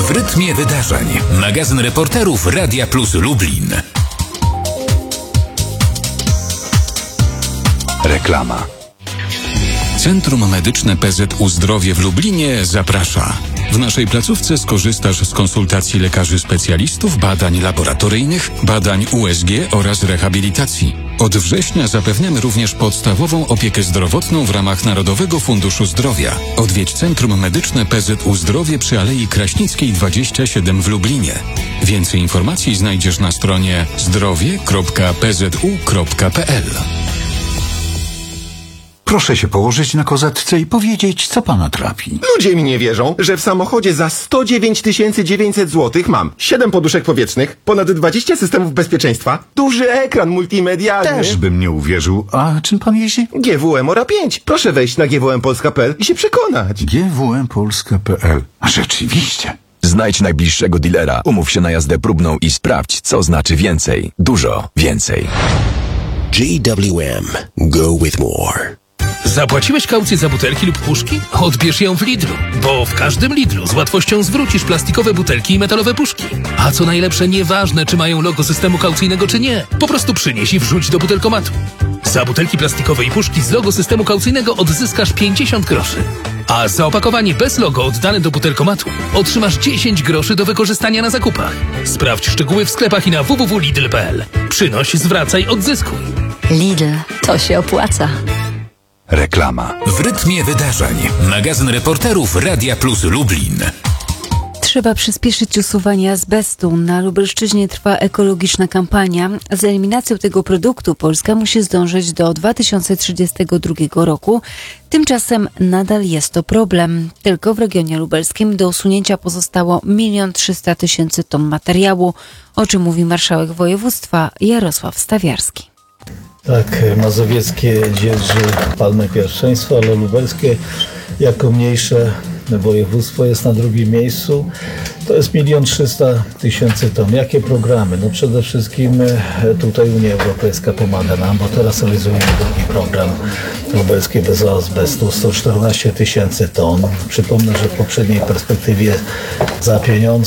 W rytmie wydarzeń. Magazyn reporterów Radia Plus Lublin. Reklama. Centrum Medyczne PZU Zdrowie w Lublinie zaprasza. W naszej placówce skorzystasz z konsultacji lekarzy specjalistów, badań laboratoryjnych, badań USG oraz rehabilitacji. Od września zapewniamy również podstawową opiekę zdrowotną w ramach Narodowego Funduszu Zdrowia. Odwiedź Centrum Medyczne PZU Zdrowie przy Alei Kraśnickiej 27 w Lublinie. Więcej informacji znajdziesz na stronie zdrowie.pzu.pl. Proszę się położyć na kozatce i powiedzieć, co pana trapi. Ludzie mi nie wierzą, że w samochodzie za 109 900 zł mam 7 poduszek powietrznych, ponad 20 systemów bezpieczeństwa, duży ekran multimedialny. Też bym nie uwierzył. A czym pan jeździ? GWM Ora 5. Proszę wejść na gwmpolska.pl i się przekonać. gwmpolska.pl. Rzeczywiście. Znajdź najbliższego dealera, umów się na jazdę próbną i sprawdź, co znaczy więcej. Dużo więcej. GWM. Go with more. Zapłaciłeś kaucję za butelki lub puszki? Odbierz ją w Lidlu, bo w każdym Lidlu z łatwością zwrócisz plastikowe butelki i metalowe puszki. A co najlepsze, nieważne czy mają logo systemu kaucyjnego czy nie, po prostu przynieś i wrzuć do butelkomatu. Za butelki plastikowe i puszki z logo systemu kaucyjnego odzyskasz 50 groszy. A za opakowanie bez logo oddane do butelkomatu otrzymasz 10 groszy do wykorzystania na zakupach. Sprawdź szczegóły w sklepach i na www.lidl.pl. Przynoś, zwracaj, odzyskuj. Lidl, to się opłaca. Reklama. W rytmie wydarzeń. Magazyn reporterów Radia Plus Lublin. Trzeba przyspieszyć usuwanie azbestu. Na Lubelszczyźnie trwa ekologiczna kampania. Z eliminacją tego produktu Polska musi zdążyć do 2032 roku. Tymczasem nadal jest to problem. Tylko w regionie lubelskim do usunięcia pozostało 1 300 000 ton materiału, o czym mówi marszałek województwa Jarosław Stawiarski. Tak, mazowieckie dzierży palmę pierwszeństwa, ale lubelskie jako mniejsze województwo jest na drugim miejscu. To jest 1 300 000 ton. Jakie programy? No przede wszystkim tutaj Unia Europejska pomaga nam, bo teraz realizujemy drugi program lubelskie bez azbestu, 114 000 ton. Przypomnę, że w poprzedniej perspektywie za pieniądze